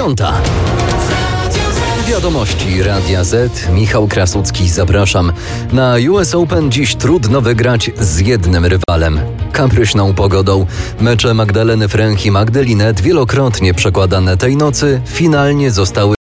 9. Wiadomości Radia Z. Michał Krasucki, zapraszam. Na US Open dziś trudno wygrać z jednym rywalem. Kapryśną pogodą mecze Magdaleny Fręch i Magdy Linette, wielokrotnie przekładane tej nocy, finalnie zostały